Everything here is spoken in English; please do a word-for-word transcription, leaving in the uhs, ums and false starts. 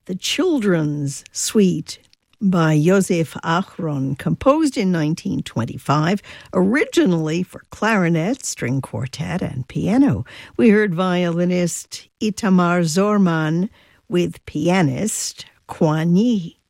the Children's Suite by Josef Achron, composed in nineteen twenty-five, originally for clarinet, string quartet, and piano. We heard violinist Itamar Zorman with pianist Quan Yi.